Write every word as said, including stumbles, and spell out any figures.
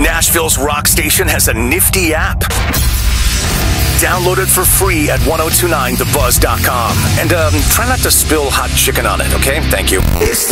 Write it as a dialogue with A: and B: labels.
A: Nashville's rock station has a nifty app. Download it for free at ten twenty-nine the buzz dot com. And um, try not to spill hot chicken on it, okay? Thank you.
B: It's